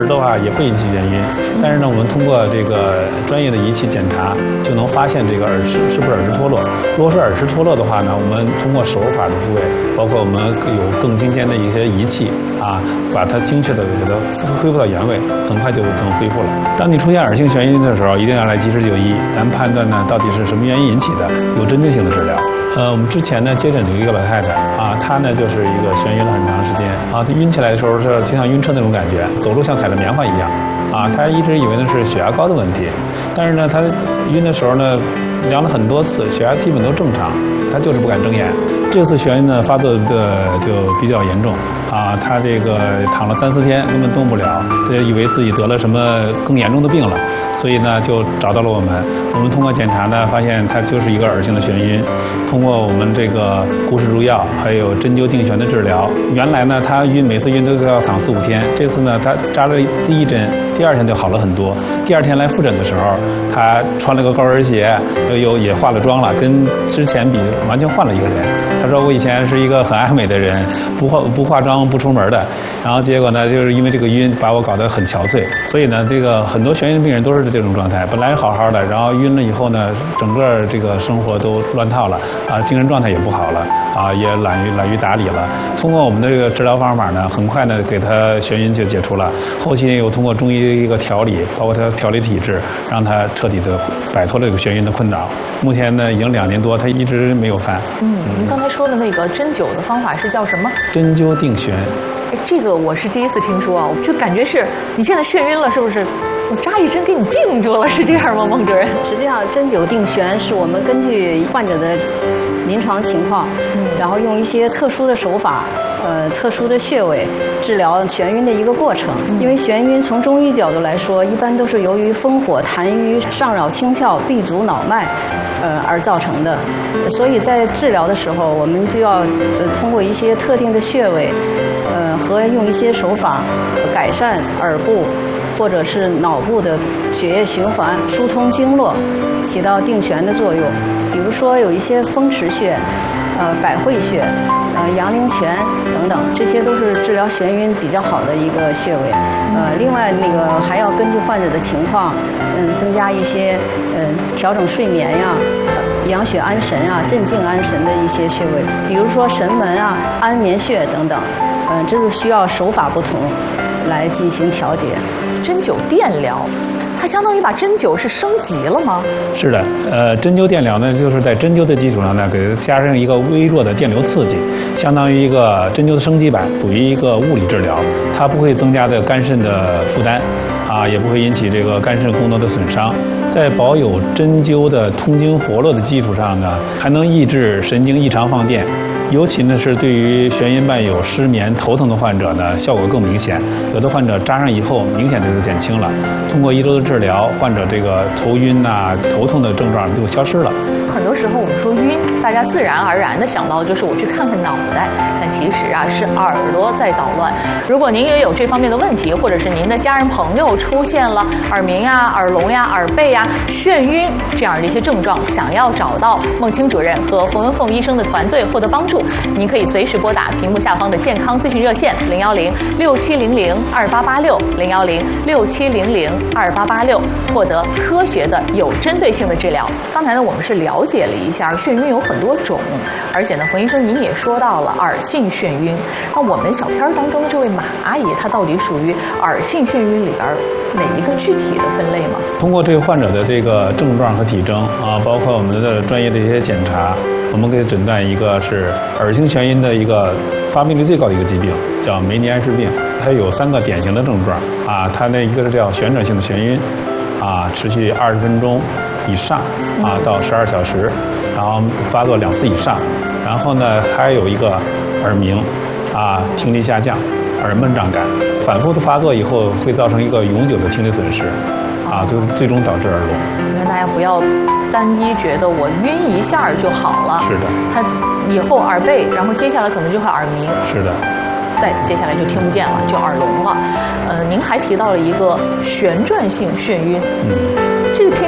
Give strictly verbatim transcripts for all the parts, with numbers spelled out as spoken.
的话也会引起眩晕，但是呢，我们通过这个专业的仪器检查，就能发现这个耳石是不是耳石脱落。如果是耳石脱落的话呢，我们通过手法的复位，包括我们有更精尖的一些仪器啊，把它精确的给它恢复到原位，很快就能恢复了。当你出现耳性眩晕的时候，一定要来及时就医，咱判断呢到底是什么原因引起的，有针对性的治疗。呃，我们之前呢接诊了一个老太太啊，她呢就是一个眩晕了很长时间啊，她晕起来的时候是就像晕车那种感觉，走路像踩着棉花一样啊，她一直以为那是血压高的问题，但是呢，她晕的时候呢量了很多次，血压基本都正常，她就是不敢睁眼。这次眩晕呢发作的就比较严重啊，她这个躺了三四天根本动不了，她以为自己得了什么更严重的病了，所以呢就找到了我们。我们通过检查呢，发现她就是一个耳性的眩晕。通过我们这个固视入药，还有针灸定眩的治疗，原来呢她晕每次晕都要躺四五天，这次呢她扎了第一针，第二天就好了很多。第二天来复诊的时候，她穿了个高跟鞋，又也化了妆了，跟之前比完全换了一个人。她说我以前是一个很爱美的人，不化不化妆不出门的，然后结果呢就是因为这个晕把我搞得很憔悴。所以呢这个很多眩晕病人都是这种状态，本来好好的，然后晕了以后呢，整个这个生活都乱套了啊，精神状态也不好了啊，也懒于懒于打理了。通过我们的这个治疗方法呢，很快呢给他眩晕就解除了。后期又通过中医一个调理，包括他调理体质，让他彻底的摆脱了这个眩晕的困扰。目前呢已经两年多，他一直没有犯。 嗯，您刚才说的那个针灸的方法是叫什么？ 针灸定眩。 哎，这个我是第一次听说啊，就感觉是你现在眩晕了，是不是？我扎一针给你定住了，是这样吗，孟主任？ 实际上，针灸定眩是我们根据患者的临床情况，嗯、然后用一些特殊的手法，呃，特殊的穴位治疗眩晕的一个过程。嗯、因为眩晕从中医角度来说，一般都是由于风火痰瘀上扰清窍、闭阻脑脉，呃而造成的。所以在治疗的时候，我们就要呃通过一些特定的穴位，呃和用一些手法改善耳部或者是脑部的血液循环、疏通经络，起到定眩的作用。比如说有一些风池穴、呃百会穴、呃阳陵泉等等，这些都是治疗眩晕比较好的一个穴位。呃，另外那个还要根据患者的情况，嗯，增加一些嗯调整睡眠呀、呃、养血安神啊、镇静安神的一些穴位，比如说神门啊、安眠穴等等。嗯、呃，这是需要手法不同来进行调节。 针灸电疗，它相当于把针灸是升级了吗？ 是的，呃，针灸电疗呢，就是在针灸的基础上呢，给它加上一个微弱的电流刺激，相当于一个针灸的升级版，属于一个物理治疗，它不会增加的肝肾的负担，啊，也不会引起这个肝肾功能的损伤。在保有针灸的通经活络的基础上呢，还能抑制神经异常放电。尤其呢是对于眩晕伴有失眠、头疼的患者呢，效果更明显。有的患者扎上以后，明显就减轻了。通过一周的治疗，患者这个头晕呐、啊、头痛的症状就消失了。 很多时候我们说晕，大家自然而然的想到的就是我去看看脑袋，但其实啊是耳朵在捣乱。如果您也有这方面的问题，或者是您的家人朋友出现了耳鸣呀、耳聋呀、耳背呀、眩晕这样的一些症状，想要找到孟青主任和冯文凤医生的团队获得帮助，您可以随时拨打屏幕下方的健康咨询热线零幺零六七零零二八八六零幺零六七零零二八八六，获得科学的有针对性的治疗。刚才呢，我们是了解了一下眩晕有很多种，而且呢，冯医生您也说到了耳性眩晕。那我们小片当中的这位马阿姨，她到底属于耳性眩晕里边哪一个具体的分类吗？ 通过这个患者的这个症状和体征啊，包括我们的专业的一些检查，我们可以诊断一个是耳性眩晕的一个发病率最高的一个疾病，叫梅尼安氏病。它有三个典型的症状啊，它那一个是叫旋转性的眩晕啊，持续二十分钟以上啊到十二小时，然后发作两次以上，然后呢还有一个耳鸣啊，听力下降、耳闷胀感，反复的发作以后会造成一个永久的听力损失啊，就最终导致耳聋。 你看大家不要单一觉得我晕一下就好了， 是的， 他以后耳背，然后接下来可能就会耳鸣， 是的， 再接下来就听不见了，就耳聋了。呃，您还提到了一个旋转性眩晕，嗯，这个听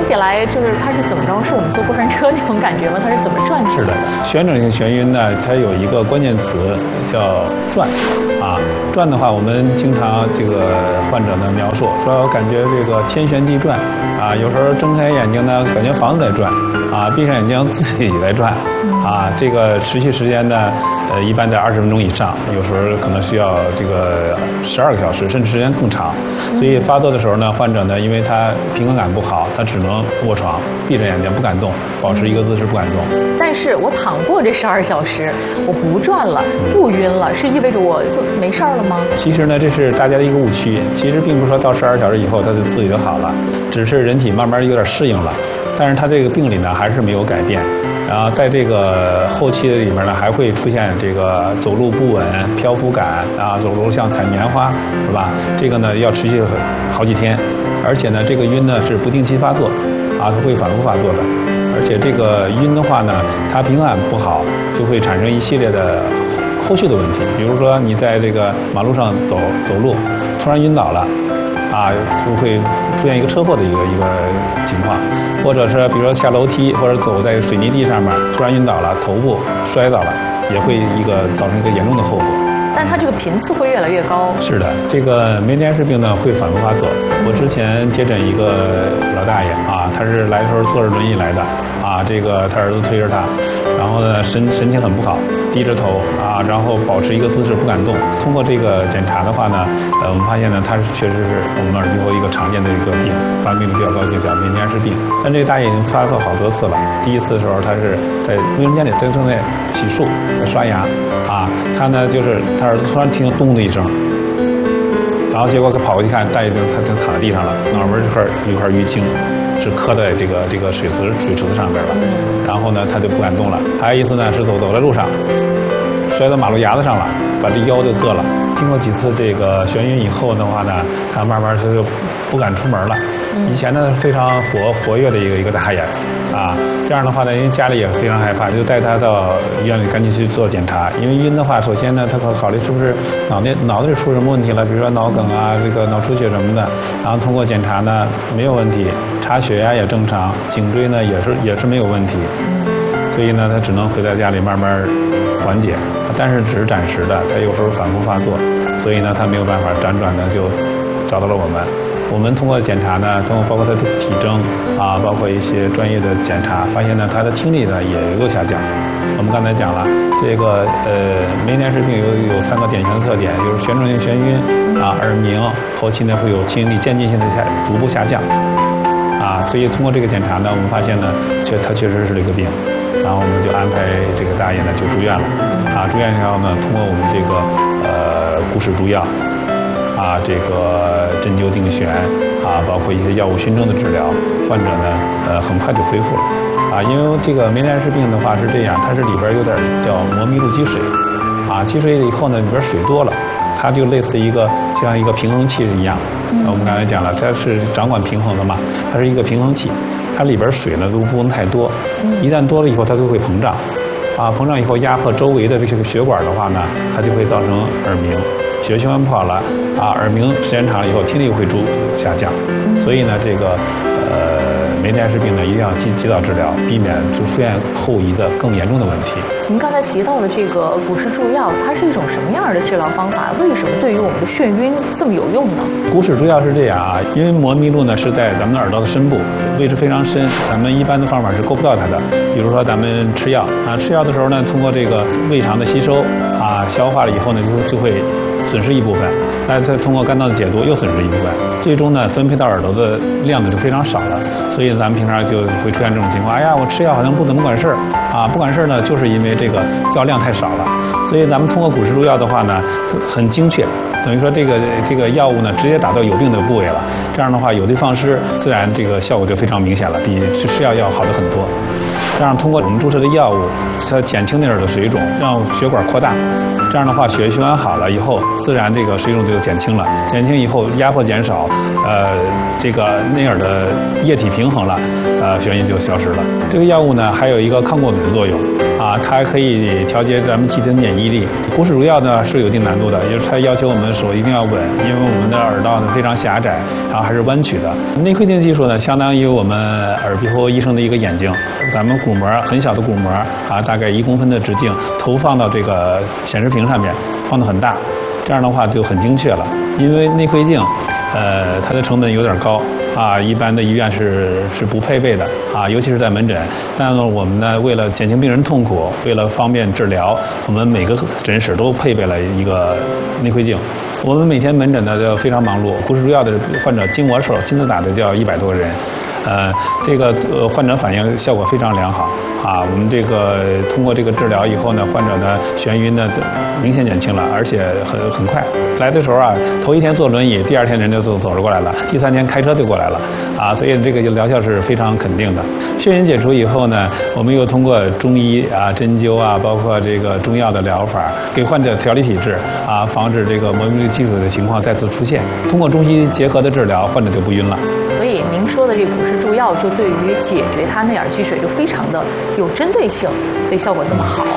听起来就是它是怎么着？是我们坐过山车那种感觉吗？它是怎么转起来的？ 是的，旋转性眩晕呢，它有一个关键词叫转，啊，转的话，我们经常这个患者呢描述说，我感觉这个天旋地转，啊，有时候睁开眼睛呢，感觉房子在转，啊，闭上眼睛自己在转，啊，这个持续时间呢，呃，一般在二十分钟以上，有时候可能需要这个十二个小时，甚至时间更长。所以发作的时候呢，患者呢，因为他平衡感不好，他只能卧床，闭着眼睛不敢动，保持一个姿势不敢动。 但是我躺过这十二小时，我不转了，不晕了，是意味着我就没事儿了吗？ 其实呢，这是大家的一个误区。其实并不是说到十二小时以后，他就自己就好了，只是人体慢慢有点适应了。但是他这个病理呢，还是没有改变。然后在这个后期里面呢，还会出现这个走路不稳、漂浮感啊，走路像踩棉花，是吧？这个呢要持续好几天，而且呢，这个晕呢是不定期发作，啊，它会反复发作的。而且这个晕的话呢，它平衡感不好，就会产生一系列的后续的问题。比如说你在这个马路上走走路，突然晕倒了。啊，就会出现一个车祸的一个一个情况，或者是比如说下楼梯或者走在水泥地上面，突然晕倒了，头部摔倒了，也会一个造成一个严重的后果。 但它这个频次会越来越高。 是的，这个梅尼埃氏病呢会反复发作。我之前接诊一个老大爷啊，他是来的时候坐着轮椅来的啊，这个他儿子推着他，然后呢神神情很不好，低着头啊，然后保持一个姿势不敢动。通过这个检查的话呢，呃，我们发现呢，他是确实是我们耳鼻喉一个常见的一个病，发病率比较高，就叫梅尼埃氏病。但这个大爷已经发作好多次了。第一次的时候，他是在卫生间里，他正在洗漱，在刷牙啊，他呢就是他儿子突然听到咚的一声。然后结果他跑过去看，大爷就他就躺在地上了，脑门这块有一块淤青，是磕在这个这个水池水池子上边了。然后呢，他就不敢动了。还有一次呢，是走走在路上，摔到马路牙子上了，把这腰就硌了。经过几次这个眩晕以后的话呢，他慢慢他就不敢出门了。以前呢非常活活跃的一个一个大爷啊，这样的话呢，因为家里也非常害怕，就带他到医院里赶紧去做检查。因为晕的话，首先呢，他考考虑是不是脑内脑子里出什么问题了，比如说脑梗啊，这个脑出血什么的。然后通过检查呢，没有问题，查血压也正常，颈椎呢也是也是没有问题。所以呢，他只能回到家里慢慢缓解，但是只是暂时的，他有时候反复发作，所以呢，他没有办法，辗转呢就找到了我们。我们通过检查呢，通过包括他的体征啊，包括一些专业的检查，发现呢，他的听力呢也有下降。我们刚才讲了，这个呃梅尼埃氏病有有三个典型的特点，就是旋转性眩晕啊、耳鸣，后期呢会有听力渐进性的下逐步下降啊。所以通过这个检查呢，我们发现呢，确他确实是这个病。然后我们就安排这个大爷呢就住院了，啊，住院以后呢，通过我们这个呃固始注药，啊，这个针灸定旋，啊，包括一些药物熏蒸的治疗，患者呢呃很快就恢复了，啊，因为这个梅尼埃氏病的话是这样，它是里边有点叫磨密度积水，啊，积水以后呢里边水多了，它就类似一个像一个平衡器一样，嗯、我们刚才讲了，它是掌管平衡的嘛，它是一个平衡器。它里边水呢都不能太多，一旦多了以后它就会膨胀，啊，膨胀以后压迫周围的这些血管的话呢，它就会造成耳鸣，血液循环不好了，啊，耳鸣时间长了以后听力会逐下降，所以呢这个呃梅尼埃氏病呢一定要及及早治疗，避免就出现后遗的更严重的问题。 您刚才提到的这个固始注药，它是一种什么样的治疗方法？为什么对于我们的眩晕这么有用呢？ 固始注药是这样啊，因为磨密度呢是在咱们的耳朵的深部，位置非常深，咱们一般的方法是够不到它的。比如说咱们吃药啊，吃药的时候呢，通过这个胃肠的吸收啊，消化了以后呢，就就会损失一部分，那再通过肝脏的解毒又损失一部分，最终呢分配到耳朵的量呢就非常少了。所以咱们平常就会出现这种情况，哎呀，我吃药好像不怎么管事儿啊，不管事儿呢，就是因为这个药量太少了。所以咱们通过固始注药的话呢，很精确，等于说这个这个药物呢直接打到有病的部位了，这样的话有的放矢，自然这个效果就非常明显了，比吃吃药要好的很多。这样通过我们注射的药物，它减轻内耳的水肿，让血管扩大，这样的话血液循环好了以后，自然这个水肿就减轻了，减轻以后压迫减少，呃，这个内耳的液体平衡了，呃，眩晕就消失了。这个药物呢还有一个抗过敏的作用啊，它还可以调节咱们体的免疫力。古史入药呢是有一定难度的，也就是它要求我们手一定要稳，因为我们的耳道呢非常狭窄，然后还是弯曲的。内窥镜技术呢，相当于我们耳鼻喉医生的一个眼睛，咱们鼓膜很小的鼓膜啊，大概一公分的直径，投放到这个显示屏上面，放得很大，这样的话就很精确了。因为内窥镜，呃，它的成本有点高啊，一般的医院是是不配备的啊，尤其是在门诊。但是我们呢，为了减轻病人痛苦，为了方便治疗，我们每个诊室都配备了一个内窥镜。我们每天门诊呢就非常忙碌，古史入药的患者经我手亲自打的就要一百多个人，呃，这个呃患者反应效果非常良好啊。我们这个通过这个治疗以后呢，患者呢眩晕呢明显减轻了，而且很很快。来的时候啊，头一天坐轮椅，第二天人就走走着过来了，第三天开车就过来了啊，所以这个疗效是非常肯定的。眩晕解除以后呢，我们又通过中医啊、针灸啊，包括这个中药的疗法，给患者调理体质啊，防止这个磨灭技术的情况再次出现。通过中西结合的治疗，患者就不晕了。 所以您说的这个古氏助药，就对于解决他内耳积水就非常的有针对性，所以效果这么好。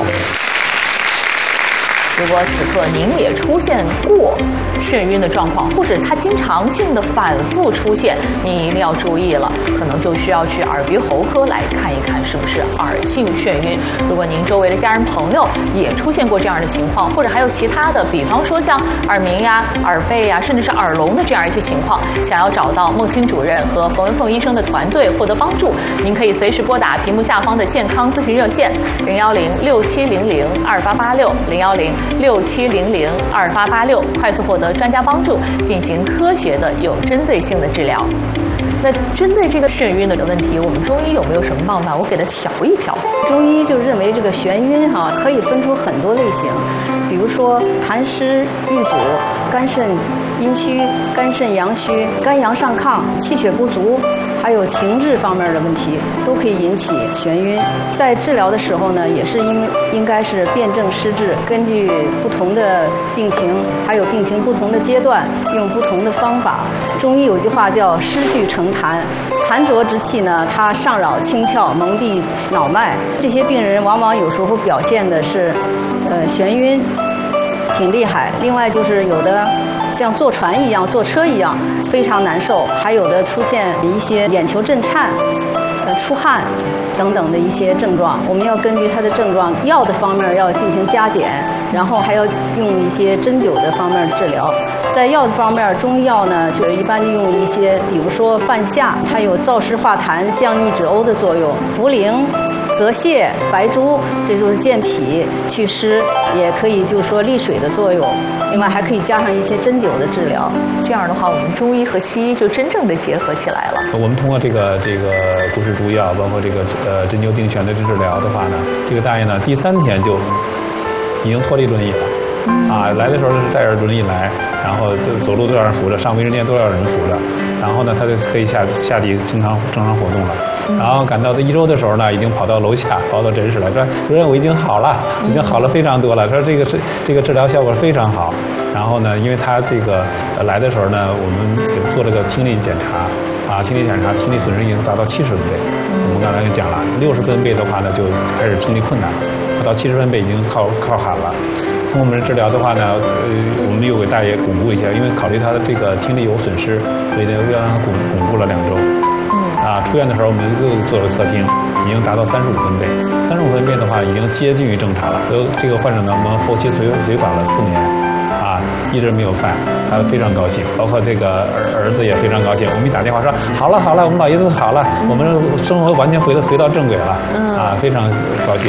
如果此刻您也出现过眩晕的状况，或者它经常性的反复出现，您一定要注意了，可能就需要去耳鼻喉科来看一看是不是耳性眩晕。如果您周围的家人朋友也出现过这样的情况，或者还有其他的，比方说像耳鸣呀、耳背呀，甚至是耳聋的这样一些情况，想要找到孟青主任和冯文凤医生的团队获得帮助，您可以随时拨打屏幕下方的健康咨询热线零幺零六七零零二八八六零幺零六七零零二八八六，快速获得专家帮助，进行科学的、有针对性的治疗。那针对这个眩晕的问题，我们中医有没有什么办法？我给它调一调。 中医就认为这个眩晕哈、啊、可以分出很多类型，比如说痰湿郁阻、肝肾阴虚、肝肾阳虚、肝阳上亢、气血不足，还有情志方面的问题，都可以引起眩晕。在治疗的时候呢，也是应应该是辨证施治，根据不同的病情，还有病情不同的阶段，用不同的方法。中医有句话叫湿聚成痰，痰浊之气呢，它上扰清窍，蒙蔽脑脉。这些病人往往有时候表现的是，呃，眩晕，挺厉害。另外就是有的像坐船一样、坐车一样，非常难受。还有的出现一些眼球震颤、呃出汗等等的一些症状。我们要根据他的症状，药的方面要进行加减，然后还要用一些针灸的方面治疗。在药的方面，中医药呢，就是一般用一些，比如说半夏，它有燥湿化痰、降逆止呕的作用；茯苓、泽泻、白术，这就是健脾祛湿，也可以就是说利水的作用。另外还可以加上一些针灸的治疗。 这样的话，我们中医和西医就真正的结合起来了。 我们通过这个这个古氏助药，包括这个呃针灸定选的治疗的话呢，这个大爷呢第三天就已经脱离轮椅了。啊，来的时候是带着轮椅来，然后就走路都要人扶着，上卫生间都要人扶着，然后呢，他就可以下下地正常正常活动了。然后赶到这一周的时候呢，已经跑到楼下，跑到诊室来说：“主任，我已经好了，已经好了非常多了。”说这个是这个治疗效果非常好。然后呢，因为他这个呃来的时候呢，我们给他做了个听力检查，啊，听力检查听力损失已经达到七十分贝。我们刚才也讲了，六十分贝的话呢，就开始听力困难了，到七十分贝已经靠靠喊了。通过我们的治疗的话呢，呃，我们又给大爷巩固一下，因为考虑他的这个听力有损失，所以呢又让他巩巩固了两周。嗯。啊，出院的时候我们又做了测听，已经达到三十五分贝，三十五分贝的话已经接近于正常了。所以这个患者呢，我们后期随随访了四年，啊，一直没有犯，他非常高兴，包括这个儿儿子也非常高兴。我们一打电话说好了好了，我们老爷子好了，我们生活完全回到回到正轨了，啊，非常高兴。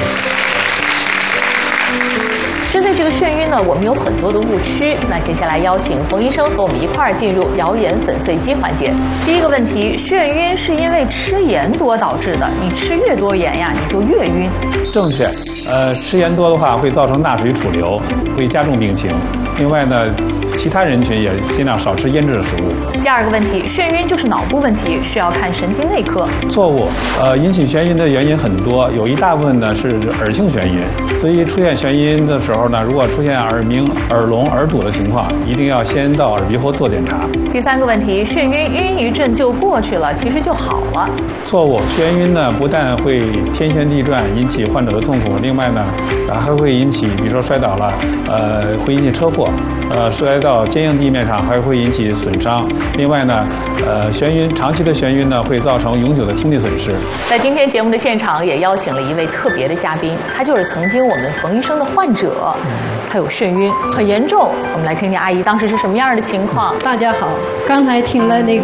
针对这个眩晕呢，我们有很多的误区。那接下来邀请冯医生和我们一块儿进入谣言粉碎机环节。第一个问题，眩晕是因为吃盐多导致的，你吃越多盐呀，你就越晕。 正确，呃，吃盐多的话会造成钠水储留，会加重病情。另外呢， 其他人群也尽量少吃腌制的食物。 第二个问题，眩晕就是脑部问题，需要看神经内科。 错误，呃，引起眩晕的原因很多，有一大部分呢是耳性眩晕，所以出现眩晕的时候呢，如果出现耳鸣、耳聋、耳堵的情况，一定要先到耳鼻喉做检查。 第三个问题，眩晕晕一阵就过去了，其实就好了。 错误，眩晕呢不但会天旋地转，引起患者的痛苦，另外呢，呃，还会引起，比如说摔倒了，呃，会引起车祸，呃，摔到坚硬地面上还会引起损伤。另外呢，呃，眩晕长期的眩晕呢会造成永久的听力损失。 在今天节目的现场也邀请了一位特别的嘉宾，他就是曾经我们冯医生的患者，他有眩晕很严重。我们来听听阿姨当时是什么样的情况。 大家好，刚才听了那个